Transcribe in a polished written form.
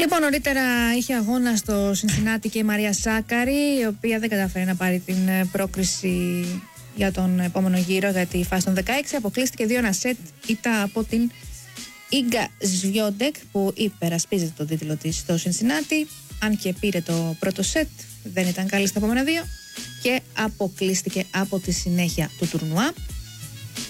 Λοιπόν, νωρίτερα είχε αγώνα στο Σινσινάτι και η Μαρία Σάκαρη, η οποία δεν κατάφερε να πάρει την πρόκριση για τον επόμενο γύρο, για τη φάση των 16. Αποκλείστηκε 2-1 σετ ήττα από την Ίγκα Σβιόντεκ, που υπερασπίζεται τον τίτλο της στο Σινσινάτι. Αν και πήρε το πρώτο σετ, δεν ήταν καλή στα επόμενα δύο και αποκλείστηκε από τη συνέχεια του τουρνουά.